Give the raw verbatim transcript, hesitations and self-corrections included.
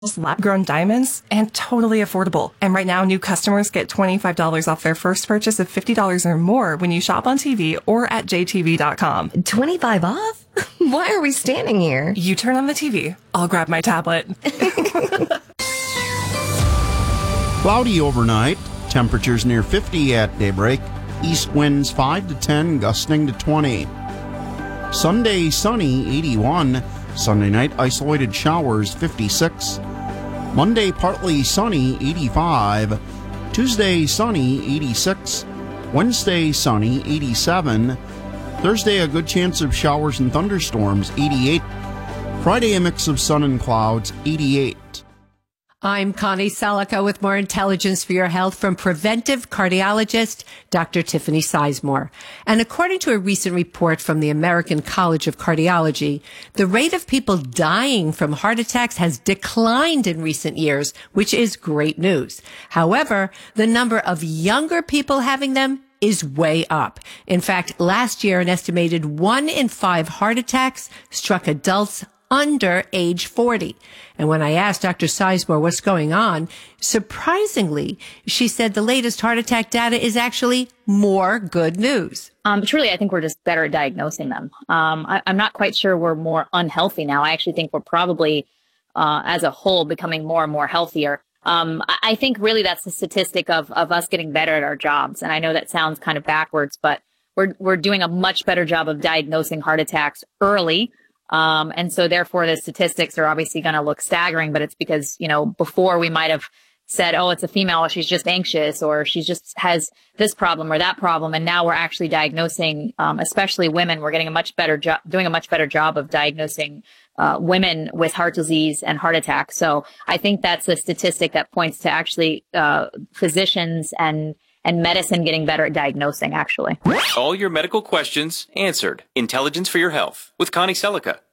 lab-grown diamonds, and totally affordable. And right now, new customers get twenty-five dollars off their first purchase of fifty dollars or more when you shop on T V or at j t v dot com. twenty-five off? Why are we standing here? You turn on the T V. I'll grab my tablet. Cloudy overnight. Temperatures near fifty at daybreak. East winds five to ten, gusting to twenty. Sunday sunny, eighty-one. Sunday night isolated showers, fifty-six. Monday partly sunny, eighty-five. Tuesday sunny, eighty-six. Wednesday sunny, eighty-seven. Thursday a good chance of showers and thunderstorms, eighty-eight. Friday a mix of sun and clouds, eighty-eight. I'm Connie Selica with more intelligence for your health from preventive cardiologist Doctor Tiffany Sizemore. And according to a recent report from the American College of Cardiology, the rate of people dying from heart attacks has declined in recent years, which is great news. However, the number of younger people having them is way up. In fact, last year, an estimated one in five heart attacks struck adults under age forty. And when I asked Doctor Sizemore what's going on, surprisingly, she said the latest heart attack data is actually more good news. Um, truly, I think we're just better at diagnosing them. Um, I, I'm not quite sure we're more unhealthy now. I actually think we're probably, uh, as a whole, becoming more and more healthier. Um, I, I think really that's the statistic of, of us getting better at our jobs. And I know that sounds kind of backwards, but we're, we're doing a much better job of diagnosing heart attacks early. Um, and so therefore the statistics are obviously going to look staggering, but it's because, you know, before we might have said, oh, it's a female, she's just anxious, or she just has this problem or that problem. And now we're actually diagnosing, um, especially women. We're getting a much better job, doing a much better job of diagnosing, uh, women with heart disease and heart attacks. So I think that's a statistic that points to actually, uh, physicians and, and medicine getting better at diagnosing, actually. All your medical questions answered. Intelligence for your health with Connie Selica.